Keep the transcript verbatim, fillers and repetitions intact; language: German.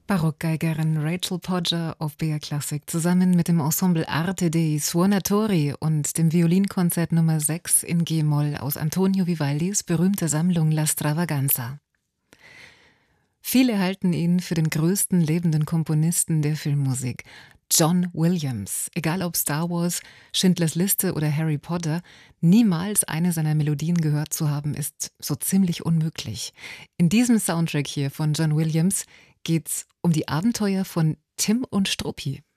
Barockgeigerin Rachel Podger auf B R Klassik zusammen mit dem Ensemble Arte dei Suonatori und dem Violinkonzert Nummer sechs in G-Moll aus Antonio Vivaldis berühmter Sammlung La Stravaganza. Viele halten ihn für den größten lebenden Komponisten der Filmmusik. John Williams, egal ob Star Wars, Schindlers Liste oder Harry Potter, niemals eine seiner Melodien gehört zu haben, ist so ziemlich unmöglich. In diesem Soundtrack hier von John Williams geht's um die Abenteuer von Tim und Struppi.